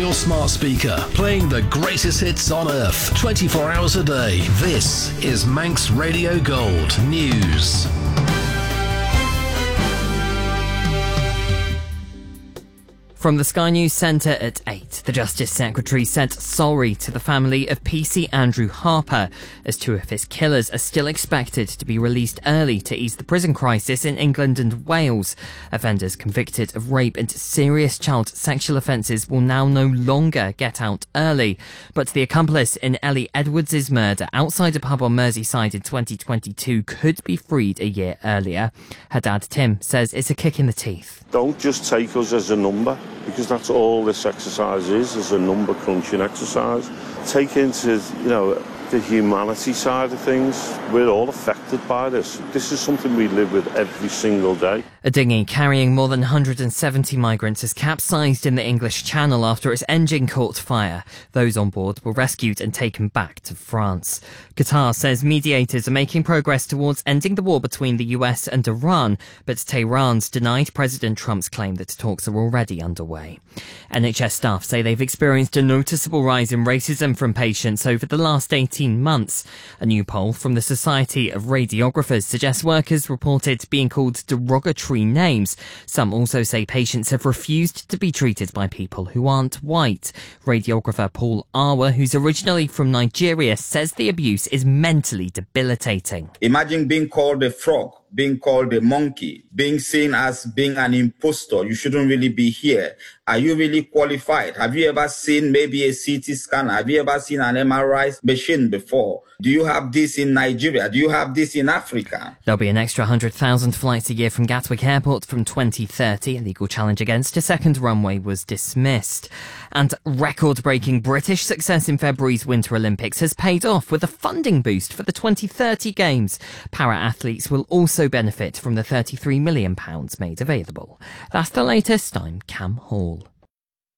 your smart speaker, playing the greatest hits on earth, 24 hours a day. This is Manx Radio Gold News. From the Sky News Centre at 8, the Justice Secretary sent sorry to the family of PC Andrew Harper, as two of his killers are still expected to be released early to ease the prison crisis in England and Wales. Offenders convicted of rape and serious child sexual offences will now no longer get out early. But the accomplice in Ellie Edwards' murder outside a pub on Merseyside in 2022 could be freed a year earlier. Her dad, Tim, says it's a kick in the teeth. Don't just take us as a number, because that's all this exercise is a number crunching exercise. Take into, the humanity side of things. We're all affected by this. This is something we live with every single day. A dinghy carrying more than 170 migrants has capsized in the English Channel after its engine caught fire. Those on board were rescued and taken back to France. Qatar says mediators are making progress towards ending the war between the US and Iran, but Tehran's denied President Trump's claim that talks are already underway. NHS staff say they've experienced a noticeable rise in racism from patients over the last 18 months. A new poll from the Society of Radiographers suggests workers reported being called derogatory names. Some also say patients have refused to be treated by people who aren't white. Radiographer Paul Awa, who's originally from Nigeria, says the abuse is mentally debilitating. Imagine being called a frog, being called a monkey, being seen as being an impostor. You shouldn't really be here. Are you really qualified? Have you ever seen maybe a CT scanner? Have you ever seen an MRI machine before? Do you have this in Nigeria? Do you have this in Africa? There'll be an extra 100,000 flights a year from Gatwick Airport from 2030. A legal challenge against a second runway was dismissed. And record-breaking British success in February's Winter Olympics has paid off with a funding boost for the 2030 Games. Para-athletes will also benefit from the £33 million made available. That's the latest. I'm Cam Hall.